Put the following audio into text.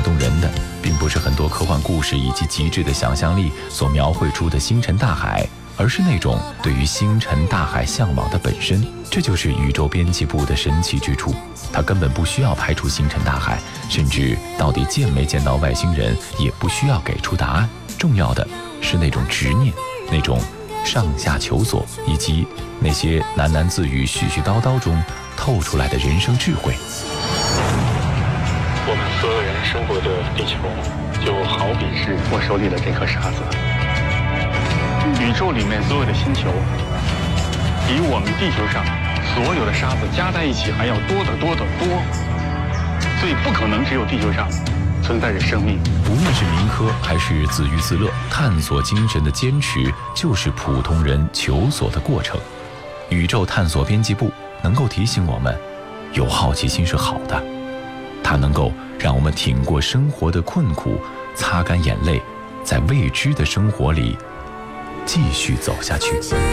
动人的，并不是很多科幻故事以及极致的想象力所描绘出的星辰大海，而是那种对于星辰大海向往的本身。这就是宇宙编辑部的神奇之处，它根本不需要排除星辰大海，甚至到底见没见到外星人也不需要给出答案。重要的是那种执念，那种上下求索，以及那些喃喃自语絮絮叨叨中透出来的人生智慧。 我们所有人生活的地球就好比是我手里的这颗沙子，宇宙里面所有的星球比我们地球上所有的沙子加在一起还要多得多得多，所以不可能只有地球上存在着生命。 无论是民科还是自娱自乐，探索精神的坚持就是普通人求索的过程。宇宙探索编辑部能够提醒我们，有好奇心是好的，它能够让我们挺过生活的困苦，擦干眼泪，在未知的生活里继续走下去。